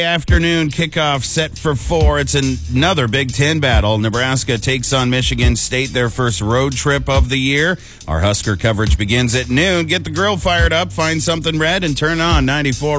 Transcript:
Afternoon kickoff set for 4. It's another Big Ten battle. Nebraska takes on Michigan State, their first road trip of the year. Our Husker coverage begins at noon. Get the grill fired up, find something red, and turn on 94.